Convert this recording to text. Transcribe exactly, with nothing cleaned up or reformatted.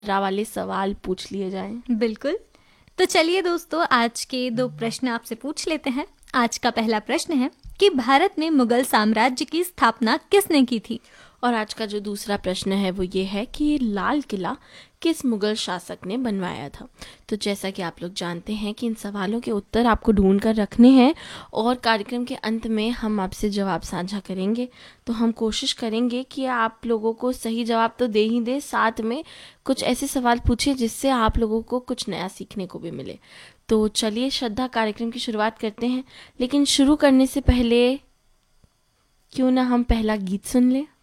रा वाले सवाल पूछ लिए जाएं। बिल्कुल। तो चलिए दोस्तों, आज के दो प्रश्न आपसे पूछ लेते हैं। आज का पहला प्रश्न है कि भारत में मुगल साम्राज्य की स्थापना किसने की थी? और आज का जो दूसरा प्रश्न है वो ये है कि लाल किला किस मुगल शासक ने बनवाया था। तो जैसा कि आप लोग जानते हैं कि इन सवालों के उत्तर आपको ढूंढ कर रखने हैं और कार्यक्रम के अंत में हम आपसे जवाब साझा करेंगे। तो हम कोशिश करेंगे कि आप लोगों को सही जवाब तो दे ही दे, साथ में कुछ ऐसे सवाल पूछे जिससे आप लोगों को कुछ नया सीखने को भी मिले। तो चलिए श्रद्धा, कार्यक्रम की शुरुआत करते हैं। लेकिन शुरू करने से पहले क्यों ना हम पहला गीत सुन लें।